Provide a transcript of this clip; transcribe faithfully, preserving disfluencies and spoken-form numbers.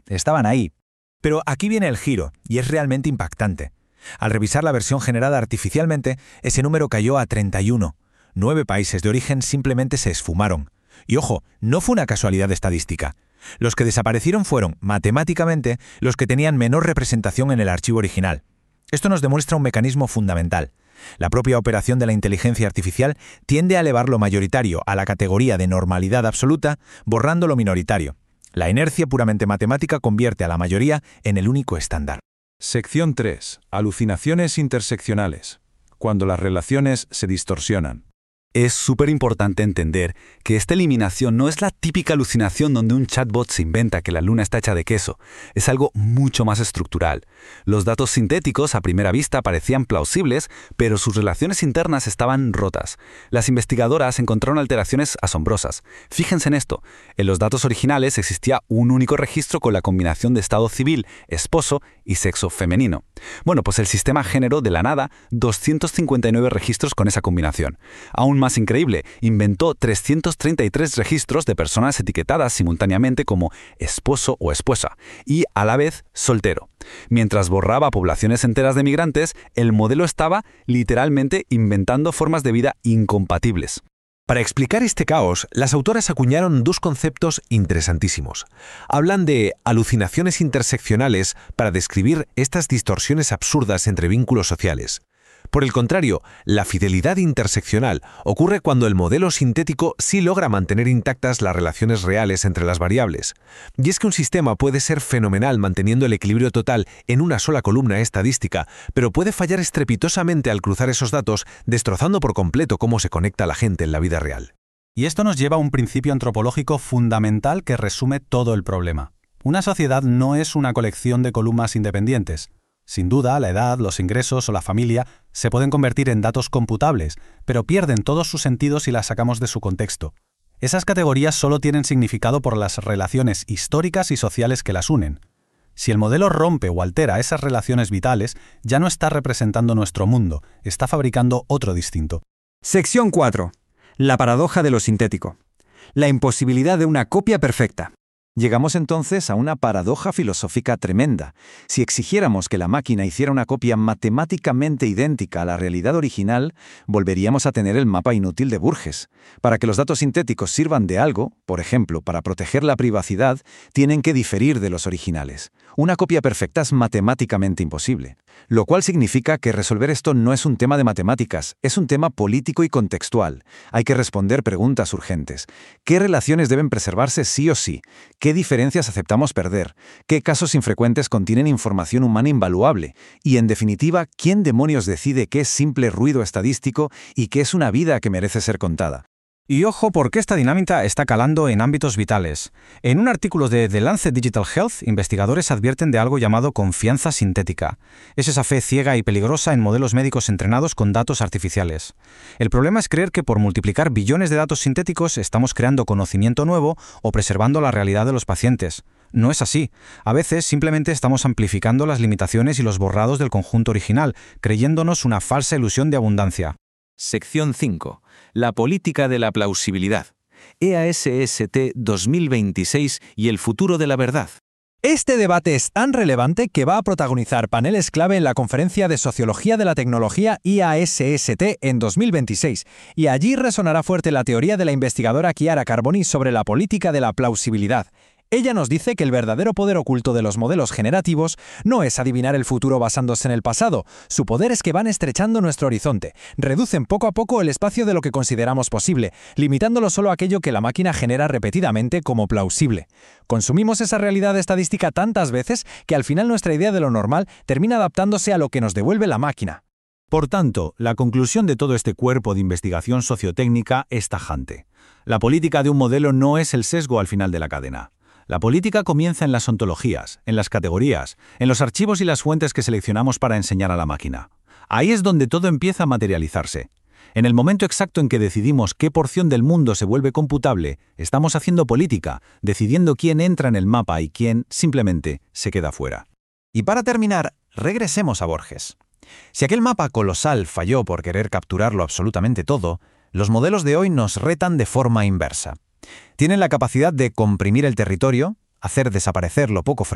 estaban ahí. Pero aquí viene el giro, y es realmente impactante. Al revisar la versión generada artificialmente, ese número cayó a treinta y uno. Nueve países de origen simplemente se esfumaron. Y ojo, no fue una casualidad estadística. Los que desaparecieron fueron, matemáticamente, los que tenían menor representación en el archivo original. Esto nos demuestra un mecanismo fundamental. La propia operación de la inteligencia artificial tiende a elevar lo mayoritario a la categoría de normalidad absoluta, borrando lo minoritario. La inercia puramente matemática convierte a la mayoría en el único estándar. Sección tres. Alucinaciones interseccionales. Cuando las relaciones se distorsionan. Es súper importante entender que esta eliminación no es la típica alucinación donde un chatbot se inventa que la luna está hecha de queso. Es algo mucho más estructural. Los datos sintéticos a primera vista parecían plausibles, pero sus relaciones internas estaban rotas. Las investigadoras encontraron alteraciones asombrosas. Fíjense en esto. En los datos originales existía un único registro con la combinación de estado civil, esposo y sexo femenino. Bueno, pues el sistema generó de la nada doscientos cincuenta y nueve registros con esa combinación. Aún más increíble, inventó trescientos treinta y tres registros de personas etiquetadas simultáneamente como esposo o esposa y a la vez soltero. Mientras borraba poblaciones enteras de migrantes, el modelo estaba literalmente inventando formas de vida incompatibles. Para explicar este caos, las autoras acuñaron dos conceptos interesantísimos. Hablan de alucinaciones interseccionales para describir estas distorsiones absurdas entre vínculos sociales. Por el contrario, la fidelidad interseccional ocurre cuando el modelo sintético sí logra mantener intactas las relaciones reales entre las variables. Y es que un sistema puede ser fenomenal manteniendo el equilibrio total en una sola columna estadística, pero puede fallar estrepitosamente al cruzar esos datos, destrozando por completo cómo se conecta la gente en la vida real. Y esto nos lleva a un principio antropológico fundamental que resume todo el problema. Una sociedad no es una colección de columnas independientes. Sin duda, la edad, los ingresos o la familia se pueden convertir en datos computables, pero pierden todos sus sentidos si las sacamos de su contexto. Esas categorías solo tienen significado por las relaciones históricas y sociales que las unen. Si el modelo rompe o altera esas relaciones vitales, ya no está representando nuestro mundo, está fabricando otro distinto. Sección cuatro. La paradoja de lo sintético. La imposibilidad de una copia perfecta. Llegamos entonces a una paradoja filosófica tremenda. Si exigiéramos que la máquina hiciera una copia matemáticamente idéntica a la realidad original, volveríamos a tener el mapa inútil de Burgess. Para que los datos sintéticos sirvan de algo, por ejemplo, para proteger la privacidad, tienen que diferir de los originales. Una copia perfecta es matemáticamente imposible, lo cual significa que resolver esto no es un tema de matemáticas, es un tema político y contextual. Hay que responder preguntas urgentes. ¿Qué relaciones deben preservarse sí o sí? ¿Qué diferencias aceptamos perder? ¿Qué casos infrecuentes contienen información humana invaluable? Y, en definitiva, ¿quién demonios decide qué es simple ruido estadístico y qué es una vida que merece ser contada? Y ojo porque esta dinámica está calando en ámbitos vitales. En un artículo de The Lancet Digital Health, investigadores advierten de algo llamado confianza sintética. Es esa fe ciega y peligrosa en modelos médicos entrenados con datos artificiales. El problema es creer que por multiplicar billones de datos sintéticos estamos creando conocimiento nuevo o preservando la realidad de los pacientes. No es así. A veces simplemente estamos amplificando las limitaciones y los borrados del conjunto original, creyéndonos una falsa ilusión de abundancia. Sección cinco. La política de la plausibilidad. E A S S T dos mil veintiséis y el futuro de la verdad. Este debate es tan relevante que va a protagonizar paneles clave en la Conferencia de Sociología de la Tecnología I A S S T en dos mil veintiséis, y allí resonará fuerte la teoría de la investigadora Chiara Carboni sobre la política de la plausibilidad. Ella nos dice que el verdadero poder oculto de los modelos generativos no es adivinar el futuro basándose en el pasado. Su poder es que van estrechando nuestro horizonte, reducen poco a poco el espacio de lo que consideramos posible, limitándolo solo a aquello que la máquina genera repetidamente como plausible. Consumimos esa realidad estadística tantas veces que al final nuestra idea de lo normal termina adaptándose a lo que nos devuelve la máquina. Por tanto, la conclusión de todo este cuerpo de investigación sociotécnica es tajante. La política de un modelo no es el sesgo al final de la cadena. La política comienza en las ontologías, en las categorías, en los archivos y las fuentes que seleccionamos para enseñar a la máquina. Ahí es donde todo empieza a materializarse. En el momento exacto en que decidimos qué porción del mundo se vuelve computable, estamos haciendo política, decidiendo quién entra en el mapa y quién simplemente se queda fuera. Y para terminar, regresemos a Borges. Si aquel mapa colosal falló por querer capturarlo absolutamente todo, los modelos de hoy nos retan de forma inversa. Tienen la capacidad de comprimir el territorio, hacer desaparecer lo poco